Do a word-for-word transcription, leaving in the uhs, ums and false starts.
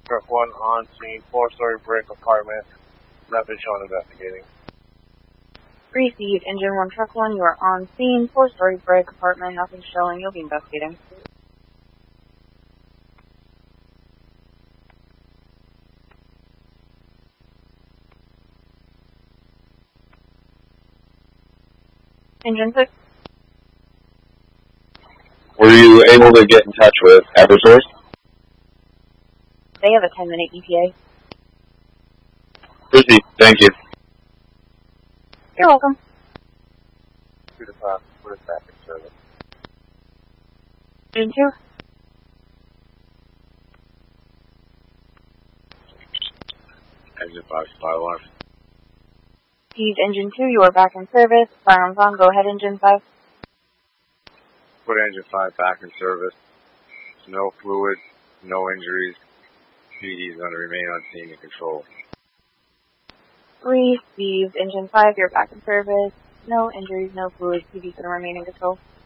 Truck one on scene, four-story brick apartment. Nothing shown investigating. Received. Engine one, truck one, you are on scene, four-story brick apartment, nothing showing, you'll be investigating. Engine six. Were you able to get in touch with Eversource? They have a ten minute E T A. Received. Thank you. You're welcome. Two to five, what is that in service? Engine two. Engine five, spy alarm. Received. Engine two, you are back in service. Firearms on, go ahead, engine five. Put engine five back in service. No fluids, no injuries. P D is going to remain on scene and control. Received. Engine five, you're back in service. No injuries, no fluids. P D's going to remain in control.